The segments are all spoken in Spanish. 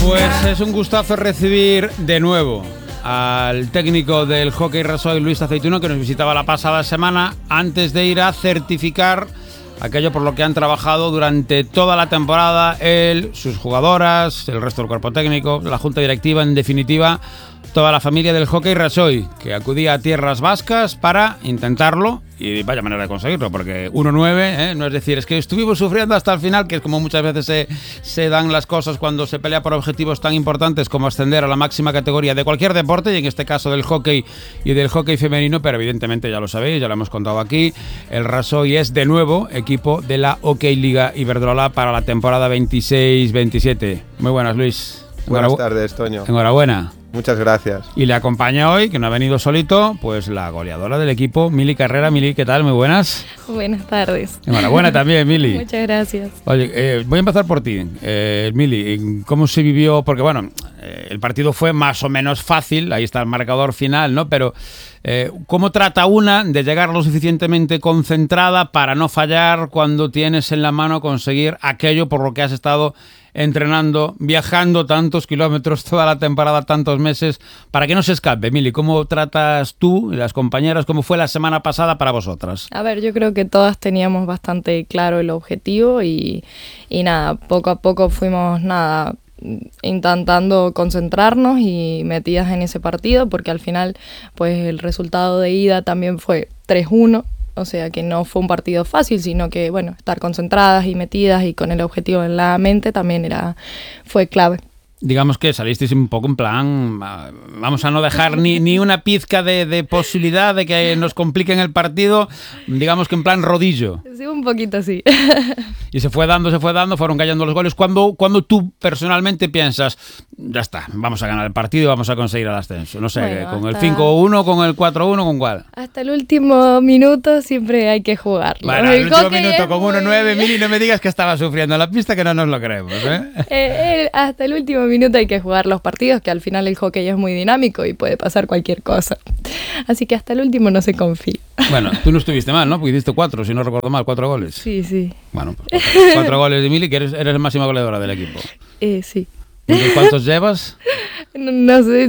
Pues es un gustazo recibir de nuevo al técnico del Hockey Rasoy, Luis Aceituno, que nos visitaba la pasada semana antes de ir a certificar aquello por lo que han trabajado durante toda la temporada él, sus jugadoras, el resto del cuerpo técnico, la junta directiva, en definitiva, toda la familia del Hockey Rasoy, que acudía a tierras vascas para intentarlo, y vaya manera de conseguirlo, porque 1-9, no es decir, es que estuvimos sufriendo hasta el final, que es como muchas veces se dan las cosas cuando se pelea por objetivos tan importantes como ascender a la máxima categoría de cualquier deporte, y en este caso del hockey y del hockey femenino, pero evidentemente ya lo sabéis, ya lo hemos contado aquí, el Rasoy es de nuevo equipo de la Hockey Liga Iberdrola para la temporada 26-27. Muy buenas, Luis. Buenas tardes, Toño. Enhorabuena. Muchas gracias. Y le acompaña hoy, que no ha venido solito, pues la goleadora del equipo, Mili Carrera. Mili, ¿qué tal? Muy buenas. Buenas tardes. Enhorabuena también, Mili. Muchas gracias. Oye, voy a empezar por ti. Mili, ¿cómo se vivió? Porque bueno, el partido fue más o menos fácil, ahí está el marcador final, ¿no? Pero ¿cómo trata una de llegar lo suficientemente concentrada para no fallar cuando tienes en la mano conseguir aquello por lo que has estado entrenando, viajando tantos kilómetros toda la temporada, tantos meses, para que no se escape? Mili, ¿cómo tratas tú y las compañeras? ¿Cómo fue la semana pasada para vosotras? A ver, yo creo que todas teníamos bastante claro el objetivo y nada, poco a poco fuimos intentando concentrarnos y metidas en ese partido, porque al final pues el resultado de ida también fue 3-1. O sea que no fue un partido fácil, sino que, bueno, estar concentradas y metidas y con el objetivo en la mente también fue clave. Digamos que salisteis un poco en plan, vamos a no dejar ni una pizca de posibilidad de que nos compliquen el partido, digamos que en plan rodillo. Sí, un poquito así. Y se fue dando, fueron cayendo los goles. ¿Cuándo tú personalmente piensas, ya está, vamos a ganar el partido y vamos a conseguir el ascenso? No sé, bueno, ¿con el 5-1, con el 4-1, con cuál? Hasta el último minuto siempre hay que jugarlo. Bueno, el último minuto con 1-9, Mili, no me digas que estaba sufriendo en la pista, que no nos lo creemos, ¿eh? Hasta el último minuto hay que jugar los partidos, que al final el hockey es muy dinámico y puede pasar cualquier cosa. Así que hasta el último no se confía. Bueno, tú no estuviste mal, ¿no? Porque hiciste 4, si no recuerdo mal, 4 goles. Sí. Bueno, pues 4 goles de Mili, que eres la máxima goleadora del equipo. Sí. ¿Cuántos llevas? No sé,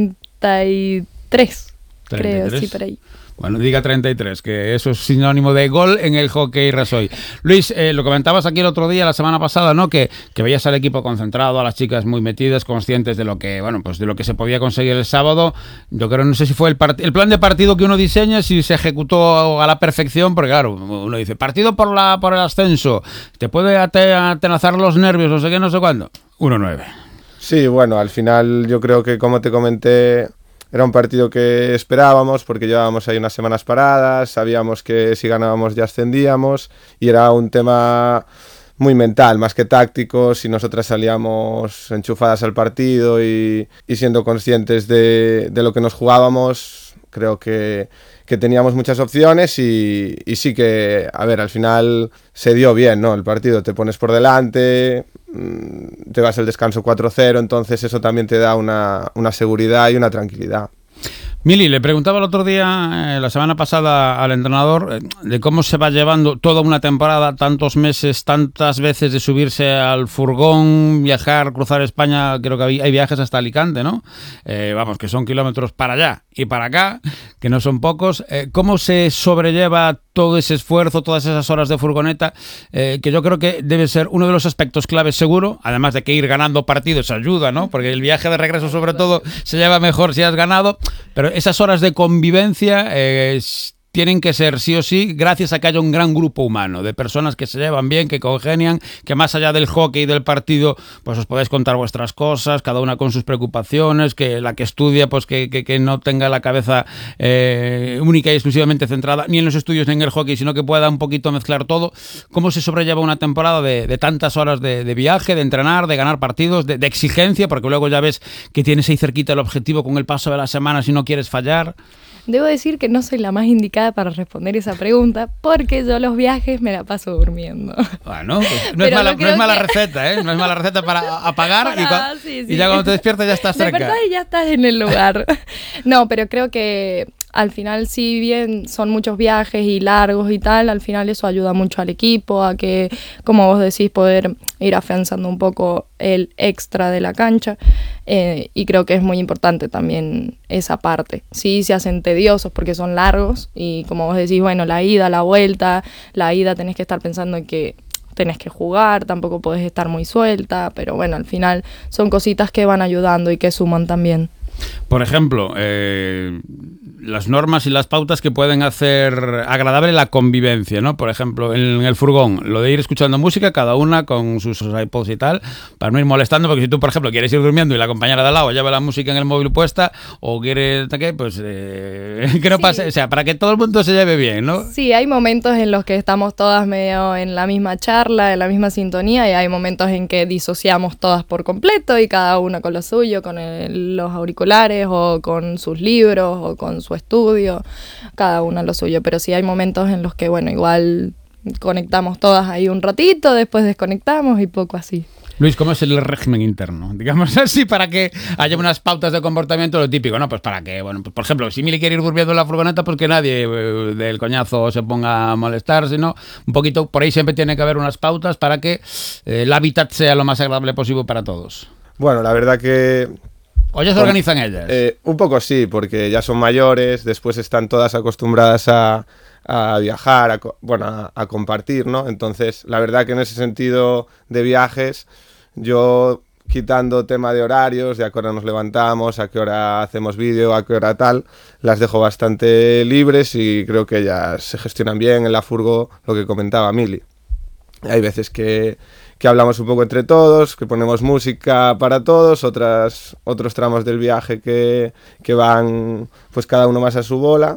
33. Creo, sí, por ahí. Bueno, diga 33, que eso es sinónimo de gol en el Hockey Rasoy. Luis, lo comentabas aquí el otro día, la semana pasada, ¿no? Que veías al equipo concentrado, a las chicas muy metidas, conscientes de lo que, bueno, pues de lo que se podía conseguir el sábado. Yo creo, no sé si fue el plan de partido que uno diseña, si se ejecutó a la perfección, porque claro, uno dice, partido por el ascenso, te puede atenazar los nervios, no sé qué, no sé cuándo. 1-9. Sí, bueno, al final yo creo que, como te comenté, era un partido que esperábamos porque llevábamos ahí unas semanas paradas, sabíamos que si ganábamos ya ascendíamos y era un tema muy mental, más que táctico. Si nosotras salíamos enchufadas al partido y siendo conscientes de lo que nos jugábamos, creo que teníamos muchas opciones y sí que, a ver, al final se dio bien, ¿no? El partido, te pones por delante, te vas al descanso 4-0, entonces eso también te da una seguridad y una tranquilidad. Mili, le preguntaba el otro día, la semana pasada, al entrenador de cómo se va llevando toda una temporada, tantos meses, tantas veces de subirse al furgón, viajar, cruzar España. Creo que hay viajes hasta Alicante, ¿no? Vamos, que son kilómetros para allá y para acá, que no son pocos. ¿Cómo se sobrelleva todo ese esfuerzo, todas esas horas de furgoneta? Que yo creo que debe ser uno de los aspectos claves seguro, además de que ir ganando partidos ayuda, ¿no? Porque el viaje de regreso sobre todo se lleva mejor si has ganado, pero esas horas de convivencia tienen que ser sí o sí gracias a que haya un gran grupo humano de personas que se llevan bien, que congenian, que más allá del hockey y del partido pues os podéis contar vuestras cosas, cada una con sus preocupaciones, que la que estudia pues que no tenga la cabeza única y exclusivamente centrada ni en los estudios ni en el hockey, sino que pueda un poquito mezclar todo. ¿Cómo se sobrelleva una temporada de tantas horas de viaje, de entrenar, de ganar partidos, de exigencia? Porque luego ya ves que tienes ahí cerquita el objetivo con el paso de la semana si no quieres fallar. Debo decir que no soy la más indicada para responder esa pregunta, porque yo los viajes me la paso durmiendo. Bueno, pues no es mala receta, ¿eh? No es mala receta para apagar sí. Y ya cuando te despiertas ya estás cerca. De verdad ya estás en el lugar. No, pero creo que al final, si bien son muchos viajes y largos y tal, al final eso ayuda mucho al equipo a que, como vos decís, poder ir afianzando un poco el extra de la cancha, y creo que es muy importante también esa parte. Sí, se hacen tediosos porque son largos y como vos decís, bueno, la ida, la vuelta, la ida tenés que estar pensando en que tenés que jugar, tampoco podés estar muy suelta, pero bueno, al final son cositas que van ayudando y que suman también. Por ejemplo, las normas y las pautas que pueden hacer agradable la convivencia, ¿no? Por ejemplo, en el furgón, lo de ir escuchando música, cada una con sus iPods y tal, para no ir molestando, porque si tú, por ejemplo, quieres ir durmiendo y la compañera de al lado lleva la música en el móvil puesta, o quieres, pues, que no pase, o sea, para que todo el mundo se lleve bien, ¿no? Sí, hay momentos en los que estamos todas medio en la misma charla, en la misma sintonía, y hay momentos en que disociamos todas por completo y cada una con lo suyo, con los auriculares o con sus libros o con su estudio, cada una lo suyo, pero sí hay momentos en los que, bueno, igual conectamos todas ahí un ratito, después desconectamos y poco así. Luis, ¿cómo es el régimen interno? Digamos así, para que haya unas pautas de comportamiento, lo típico, ¿no? Pues para que, bueno, pues por ejemplo, si Mili quiere ir durmiendo en la furgoneta, pues que nadie del coñazo se ponga a molestar, sino un poquito, por ahí siempre tiene que haber unas pautas para que el hábitat sea lo más agradable posible para todos. Bueno, la verdad que... ¿O ya se organizan ellas? Un poco sí, porque ya son mayores, después están todas acostumbradas a viajar, a compartir, ¿no? Entonces, la verdad que en ese sentido de viajes, yo quitando tema de horarios, de a qué hora nos levantamos, a qué hora hacemos vídeo, a qué hora tal, las dejo bastante libres y creo que ellas se gestionan bien en la furgo, lo que comentaba Mili. Hay veces que hablamos un poco entre todos, que ponemos música para todos, otros tramos del viaje que van pues cada uno más a su bola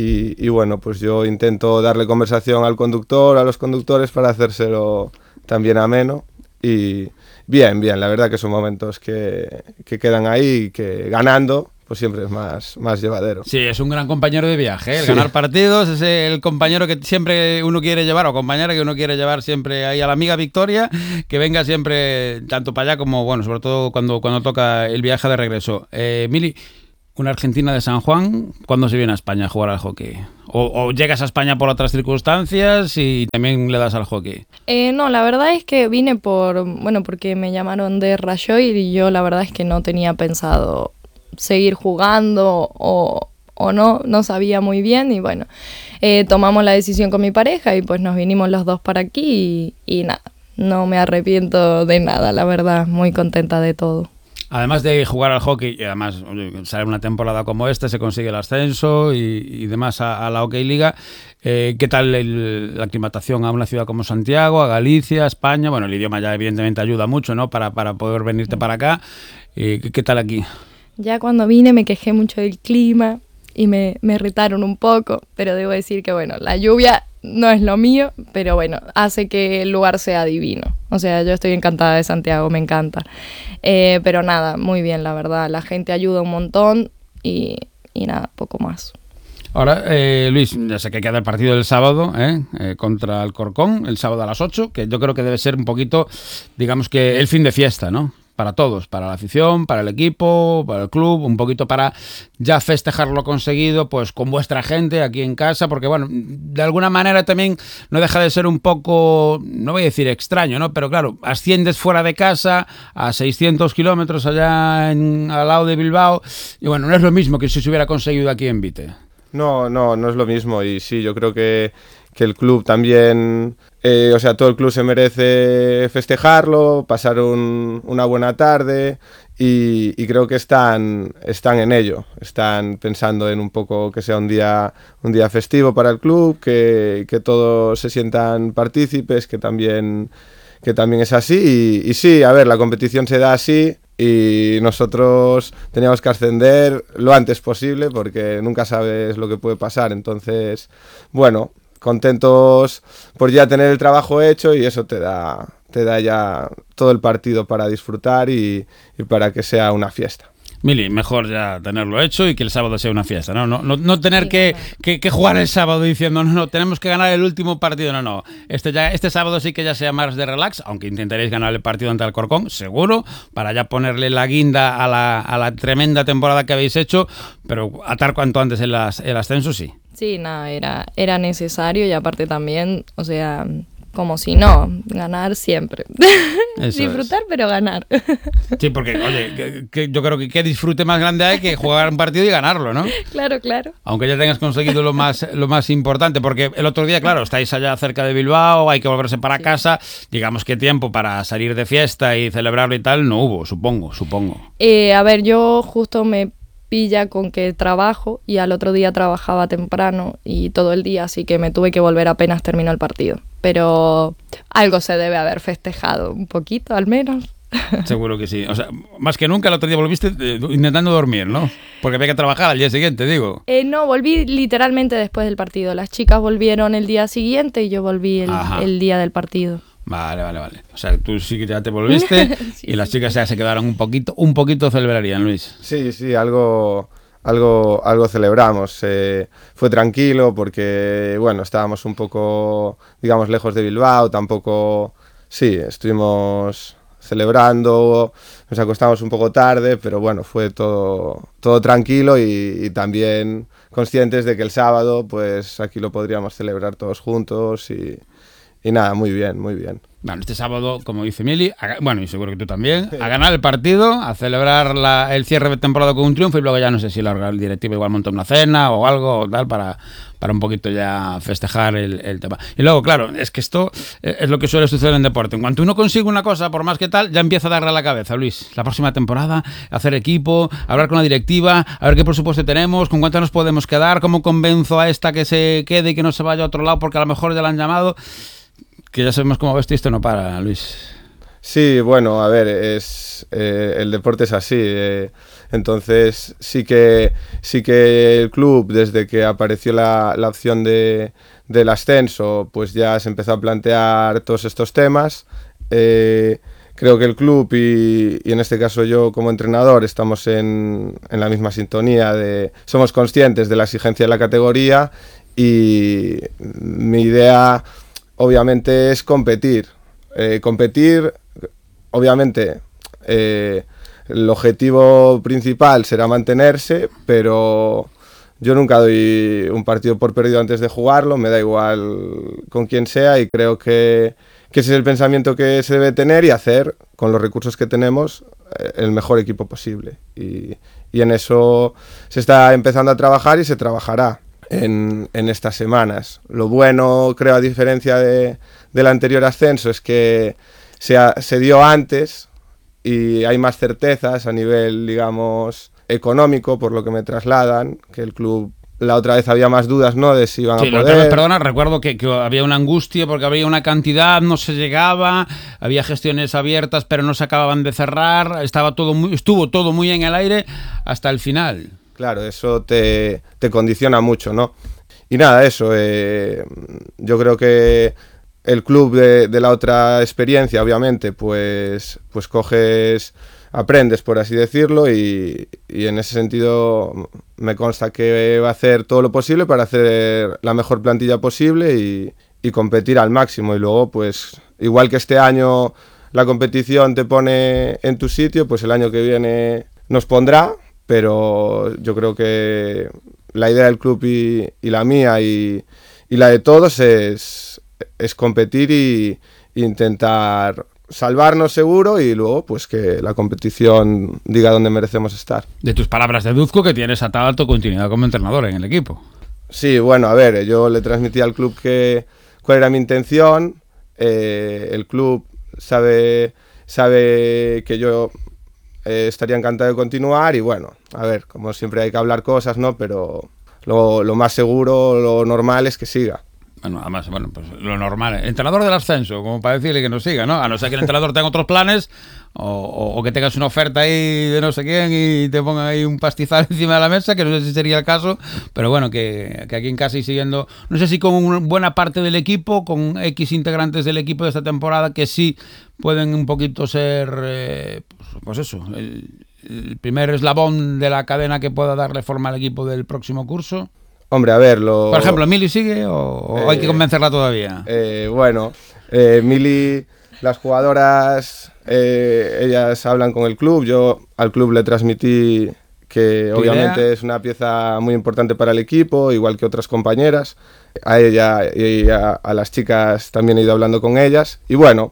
y bueno, pues yo intento darle conversación al conductor, a los conductores para hacérselo también ameno y bien, la verdad que son momentos que quedan ahí y que ganando pues siempre es más llevadero. Sí, es un gran compañero de viaje, ¿eh? El ganar partidos es el compañero que siempre uno quiere llevar, o compañera que uno quiere llevar siempre ahí a la amiga Victoria, que venga siempre tanto para allá como, bueno, sobre todo cuando toca el viaje de regreso. Mili, una argentina de San Juan, ¿cuándo se viene a España a jugar al hockey? ¿O llegas a España por otras circunstancias y también le das al hockey? No, la verdad es que vine porque me llamaron de Rajoy y yo la verdad es que no tenía pensado seguir jugando o no sabía muy bien y bueno, tomamos la decisión con mi pareja y pues nos vinimos los dos para aquí y nada, no me arrepiento de nada, la verdad, muy contenta de todo. Además de jugar al hockey, y además sale una temporada como esta, se consigue el ascenso y demás a la Hockey Liga, ¿qué tal la aclimatación a una ciudad como Santiago, a Galicia, a España? Bueno, el idioma ya evidentemente ayuda mucho, ¿no? Para poder venirte para acá. ¿Qué tal aquí? Ya cuando vine me quejé mucho del clima y me irritaron un poco, pero debo decir que bueno, la lluvia no es lo mío, pero bueno, hace que el lugar sea divino. O sea, yo estoy encantada de Santiago, me encanta. Pero nada, muy bien, la verdad, la gente ayuda un montón y nada, poco más. Ahora, Luis, ya sé que queda el partido del sábado contra Alcorcón, el sábado a las 8, que yo creo que debe ser un poquito, digamos que el fin de fiesta, ¿no? Para todos, para la afición, para el equipo, para el club, un poquito para ya festejar lo conseguido, pues con vuestra gente aquí en casa, porque bueno, de alguna manera también no deja de ser un poco, no voy a decir extraño, ¿no? Pero claro, asciendes fuera de casa a 600 kilómetros allá al lado de Bilbao, y bueno, no es lo mismo que si se hubiera conseguido aquí en Vite. No es lo mismo y sí, yo creo que el club también, todo el club se merece festejarlo, pasar una buena tarde y creo que están en ello, están pensando en un poco que sea un día festivo para el club, que todos se sientan partícipes, que también es así y sí, a ver, la competición se da así. Y nosotros teníamos que ascender lo antes posible porque nunca sabes lo que puede pasar. Entonces, bueno, contentos por ya tener el trabajo hecho y eso te da ya todo el partido para disfrutar y para que sea una fiesta. Mili, mejor ya tenerlo hecho y que el sábado sea una fiesta, ¿no? No tener que jugar el sábado diciendo, no, tenemos que ganar el último partido, no. Este sábado sí que ya sea más de relax, aunque intentaréis ganar el partido ante Alcorcón, seguro, para ya ponerle la guinda a la tremenda temporada que habéis hecho, pero atar cuanto antes el ascenso, sí. Sí, nada, era necesario y aparte también, o sea, como si no, ganar siempre. Disfrutar, pero ganar. Sí, porque, oye, que yo creo que qué disfrute más grande hay que jugar un partido y ganarlo, ¿no? Claro. Aunque ya tengas conseguido lo más importante, porque el otro día, claro, estáis allá cerca de Bilbao, hay que volverse para casa, digamos que tiempo para salir de fiesta y celebrarlo y tal, no hubo, supongo. A ver, yo justo me pilla con que trabajo y al otro día trabajaba temprano y todo el día, así que me tuve que volver apenas terminó el partido. Pero algo se debe haber festejado, un poquito al menos. Seguro que sí. O sea, más que nunca el otro día volviste intentando dormir, ¿no? Porque había que trabajar al día siguiente, digo. No, volví literalmente después del partido. Las chicas volvieron el día siguiente y yo volví el día del partido. Vale. O sea, tú sí que ya te volviste sí, y las chicas ya se quedaron un poquito celebrarían, Luis. Sí, algo celebramos. Fue tranquilo porque, bueno, estábamos un poco, digamos, lejos de Bilbao, tampoco, sí, estuvimos celebrando, nos acostamos un poco tarde, pero bueno, fue todo tranquilo y también conscientes de que el sábado, pues aquí lo podríamos celebrar todos juntos y nada, muy bien. Bueno, este sábado, como dice Mili, bueno, y seguro que tú también, a ganar el partido, a celebrar el cierre de temporada con un triunfo y luego ya no sé si el directivo igual monta una cena o algo o tal para un poquito ya festejar el tema. Y luego, claro, es que esto es lo que suele suceder en deporte. En cuanto uno consigue una cosa, por más que tal, ya empieza a darle a la cabeza, Luis. La próxima temporada, hacer equipo, hablar con la directiva, a ver qué presupuesto tenemos, con cuánto nos podemos quedar, cómo convenzo a esta que se quede y que no se vaya a otro lado porque a lo mejor ya la han llamado. Que ya sabemos cómo ves esto no para, Luis. Sí, bueno, a ver, el deporte es así. Entonces sí que el club, desde que apareció la opción del ascenso, pues ya se empezó a plantear todos estos temas. Creo que el club y en este caso yo como entrenador estamos en la misma sintonía. Somos conscientes de la exigencia de la categoría y mi idea obviamente es competir, obviamente el objetivo principal será mantenerse, pero yo nunca doy un partido por perdido antes de jugarlo, me da igual con quién sea y creo que ese es el pensamiento que se debe tener y hacer con los recursos que tenemos el mejor equipo posible y en eso se está empezando a trabajar y se trabajará en estas semanas. Lo bueno, creo, a diferencia del anterior ascenso, es que se dio antes y hay más certezas a nivel, digamos, económico, por lo que me trasladan, que el club la otra vez había más dudas, ¿no?, de si iban a poder. La otra vez, perdona, recuerdo que había una angustia porque había una cantidad, no se llegaba, había gestiones abiertas pero no se acababan de cerrar, estuvo todo muy en el aire hasta el final. Claro, eso te condiciona mucho, ¿no? Y nada, eso, yo creo que el club de la otra experiencia, obviamente, pues aprendes, por así decirlo, y en ese sentido me consta que va a hacer todo lo posible para hacer la mejor plantilla posible y competir al máximo. Y luego, pues, igual que este año la competición te pone en tu sitio, pues el año que viene nos pondrá. Pero yo creo que la idea del club y la mía y la de todos es competir y intentar salvarnos seguro y luego pues que la competición diga dónde merecemos estar. De tus palabras deduzco que tienes atada tu continuidad como entrenador en el equipo. Sí, bueno, a ver, yo le transmití al club cuál era mi intención, el club sabe que yo estaría encantado de continuar y bueno, a ver, como siempre hay que hablar cosas, ¿no? Pero lo más seguro, lo normal es que siga. Bueno, además, pues lo normal. Entrenador del ascenso, como para decirle que no siga, ¿no? A no ser que el entrenador tenga otros planes o que tengas una oferta ahí de no sé quién y te pongan ahí un pastizal encima de la mesa, que no sé si sería el caso, pero bueno, que aquí en casa y siguiendo, no sé si con una buena parte del equipo, con X integrantes del equipo de esta temporada, que sí pueden un poquito ser, pues eso, el primer eslabón de la cadena que pueda darle forma al equipo del próximo curso? Hombre, a ver, Por ejemplo, ¿Mili sigue o hay que convencerla todavía? Bueno, Mili, las jugadoras, ellas hablan con el club. Yo al club le transmití que obviamente es una pieza muy importante para el equipo, igual que otras compañeras. A ella y a las chicas también he ido hablando con ellas. Y bueno,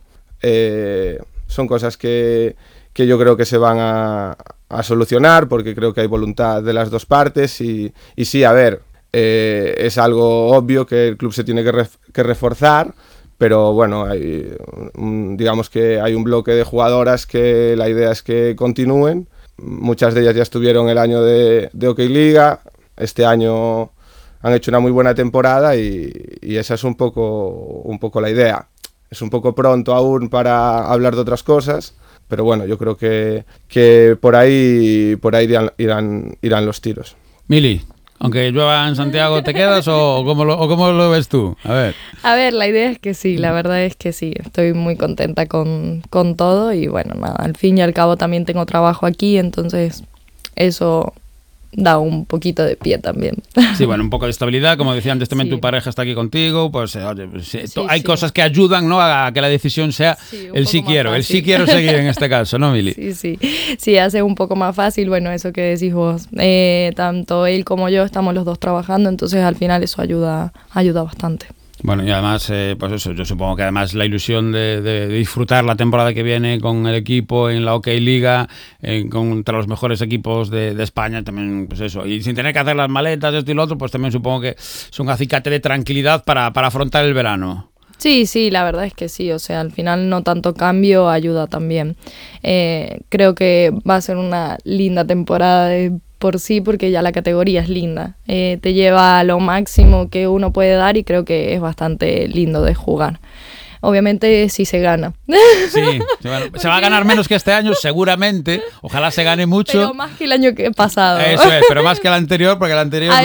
son cosas que yo creo que se van a solucionar, porque creo que hay voluntad de las dos partes. Y sí, a ver, es algo obvio que el club se tiene que reforzar, pero bueno, digamos que hay un bloque de jugadoras que la idea es que continúen. Muchas de ellas ya estuvieron el año de OK Liga, este año han hecho una muy buena temporada y esa es un poco la idea. Es un poco pronto aún para hablar de otras cosas, pero bueno, yo creo que por ahí irán los tiros. Mili, aunque llueva en Santiago, ¿te quedas o cómo lo ves tú? A ver, la idea es que sí, la verdad es que sí. Estoy muy contenta con todo y bueno, nada, al fin y al cabo también tengo trabajo aquí, entonces eso da un poquito de pie también. Sí, bueno, un poco de estabilidad, como decía antes también, tu pareja está aquí contigo, pues oye, hay cosas que ayudan, ¿no?, a que la decisión sea el sí quiero seguir en este caso, ¿no, Mili? Sí, hace un poco más fácil, bueno, eso que decís vos, tanto él como yo estamos los dos trabajando, entonces al final eso ayuda bastante. Bueno, y además, pues eso, yo supongo que además la ilusión de disfrutar la temporada que viene con el equipo en la OK Liga, contra los mejores equipos de España, también, pues eso, y sin tener que hacer las maletas, esto y lo otro, pues también supongo que es un acicate de tranquilidad para afrontar el verano. Sí, la verdad es que sí, o sea, al final no tanto cambio ayuda también. Creo que va a ser una linda temporada por sí, porque ya la categoría es linda. Te lleva a lo máximo que uno puede dar y creo que es bastante lindo de jugar. Obviamente sí se gana. Sí, bueno, se va a ganar menos que este año, seguramente. Ojalá se gane mucho. Pero más que el año pasado. Eso es, pero más que el anterior, porque el anterior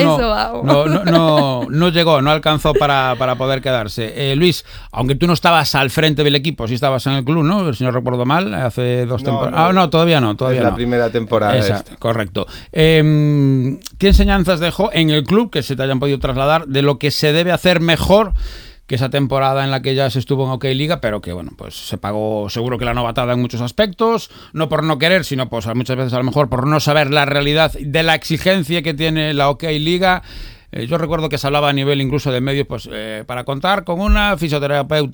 no llegó, no alcanzó para poder quedarse. Luis, aunque tú no estabas al frente del equipo, sí estabas en el club, ¿no? Si no recuerdo mal, hace 2 temporadas. No, todavía no. Es la primera temporada. Exacto, correcto. ¿Qué enseñanzas dejó en el club que se te hayan podido trasladar de lo que se debe hacer mejor que esa temporada en la que ya se estuvo en OK Liga, pero que bueno, pues se pagó seguro que la novatada en muchos aspectos, no por no querer, sino pues muchas veces a lo mejor por no saber la realidad de la exigencia que tiene la OK Liga? Yo recuerdo que se hablaba a nivel incluso de medios, pues para contar con una fisioterapeuta